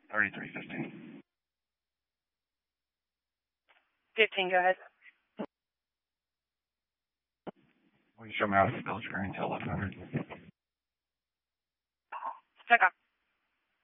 3315. 15, go ahead. Will you show me out of the bill screen until 1100? Check off.